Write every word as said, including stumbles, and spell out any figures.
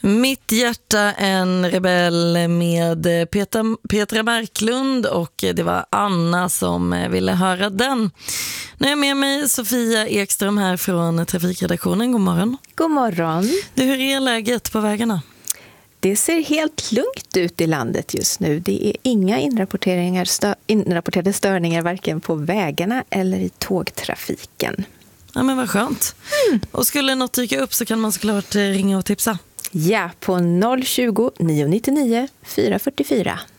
Mitt hjärta en rebell med Petra, Petra Marklund, och det var Anna som ville höra den. Nu är jag med mig Sofia Ekström här från Trafikredaktionen. God morgon. God morgon. Du, hur är läget på vägarna? Det ser helt lugnt ut i landet just nu. Det är inga inrapporteringar, stö- inrapporterade störningar varken på vägarna eller i tågtrafiken. Ja, men vad skönt. Mm. Och skulle något dyka upp så kan man såklart ringa och tipsa. Ja, på noll tjugo, nio nittionio, fyra fyrtiofyra.